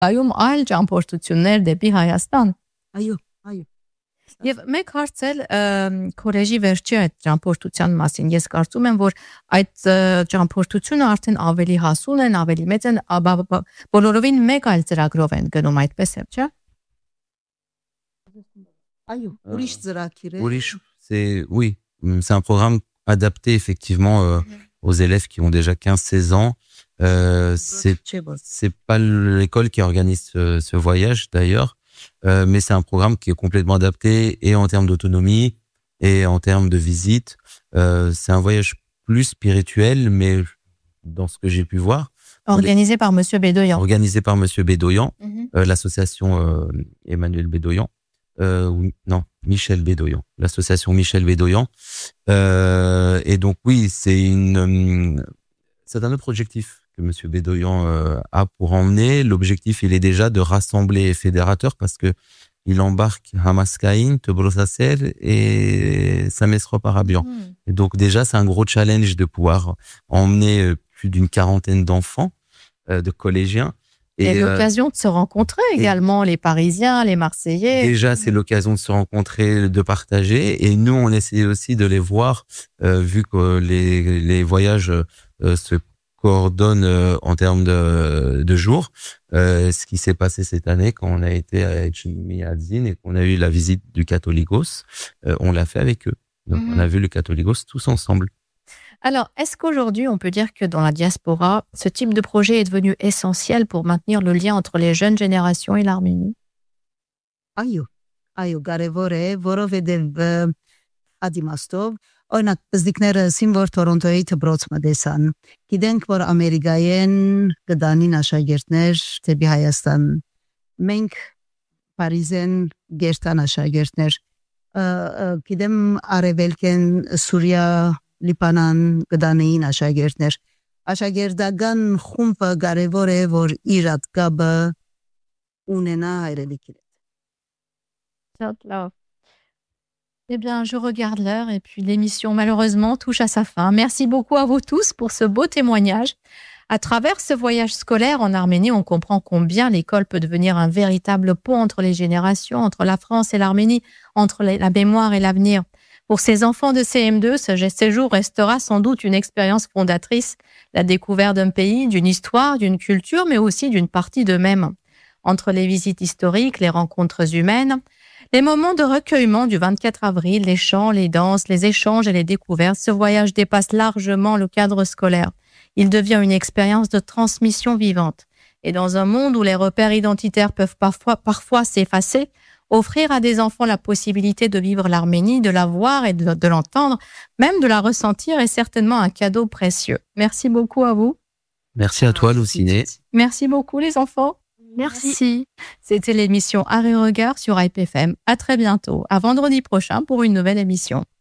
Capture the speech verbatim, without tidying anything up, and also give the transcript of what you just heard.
Այում այլ ճամփորդություններ դեպի Հայաստան։ Այո, այո։ Եվ մեկ հարցել քորեժի վերջի այդ ճամփորդության մասին։ Ես կարծում եմ, որ այդ ճամփորդությունը արդեն ավելի հասուն են, ավելի մեծ են, բոլորովին մեկ այլ ծրագրով են գնում, այդպես է, չէ՞։ Այո, ուրիշ ծրագիր է։ Ուրիշ, c'est oui, c'est un programme adapté effectivement euh, aux élèves qui ont déjà quinze seize ans. Euh, c'est c'est pas l'école qui organise ce, ce voyage d'ailleurs, euh, mais c'est un programme qui est complètement adapté et en termes d'autonomie et en termes de visite. Euh, c'est un voyage plus spirituel, mais dans ce que j'ai pu voir. Organisé par Monsieur Bédoyan. Organisé par Monsieur Bédoyan, Mm-hmm. euh, l'association euh, Emmanuel Bédoyan. Euh, non, Michel Bédoyan, l'association Michel Bédoyan. Euh, et donc oui, c'est une, c'est un autre objectif que Monsieur Bédoyan euh, a pour emmener. L'objectif, il est déjà de rassembler les fédérateurs parce que il embarque Hamaskaïn, Tebrosaser et Samesro Parabian. Mm. Et donc déjà, c'est un gros challenge de pouvoir emmener plus d'une quarantaine d'enfants, euh, de collégiens. Et, et l'occasion euh, de se rencontrer également, les Parisiens, les Marseillais. Déjà, c'est l'occasion de se rencontrer, de partager. Et nous, on essaie aussi de les voir, euh, vu que les, les voyages euh, se coordonnent euh, en termes de, de jours. Euh, ce qui s'est passé cette année quand on a été à Etchimiadzin et qu'on a eu la visite du Catholicos, euh, on l'a fait avec eux. Donc, mm-hmm. on a vu le Catholicos tous ensemble. Alors, est-ce qu'aujourd'hui, on peut dire que dans la diaspora, ce type de projet est devenu essentiel pour maintenir le lien entre les jeunes générations et l'Arménie? Այո, այո, կարևոր է, որովհետև ադիմաստով, օրինակ, բզդիկները սիմվոր Թորոնտոյի դպրոցը դեսան, գիտենք, որ Ամերիկայեն կդանին աշակերտներ դեպի Հայաստան, մենք Փարիզեն գերտան աշակերտներ, գիտեմ Արևելքեն Սուրիա Լիբանան կդանեին աշակերտներ։ Աշակերտական խումբը կարևոր է, որ իր ատկաբը ունենա հայրենիքի հետ։ Eh bien, je regarde l'heure et puis l'émission, malheureusement, touche à sa fin. Merci beaucoup à vous tous pour ce beau témoignage. À travers ce voyage scolaire en Arménie, on comprend combien l'école peut devenir un véritable pont entre les générations, entre la France et l'Arménie, entre la mémoire et l'avenir. Pour ces enfants de C M deux, ce séjour restera sans doute une expérience fondatrice, la découverte d'un pays, d'une histoire, d'une culture, mais aussi d'une partie d'eux-mêmes. Entre les visites historiques, les rencontres humaines, les moments de recueillement du vingt-quatre avril, les chants, les danses, les échanges et les découvertes, ce voyage dépasse largement le cadre scolaire. Il devient une expérience de transmission vivante. Et dans un monde où les repères identitaires peuvent parfois, parfois s'effacer, offrir à des enfants la possibilité de vivre l'Arménie, de la voir et de, de l'entendre, même de la ressentir, est certainement un cadeau précieux. Merci beaucoup à vous. Merci à toi, Louciné. Merci beaucoup, les enfants. Merci. Merci. C'était l'émission Arrêt Regard sur I P F M. À très bientôt. À vendredi prochain pour une nouvelle émission.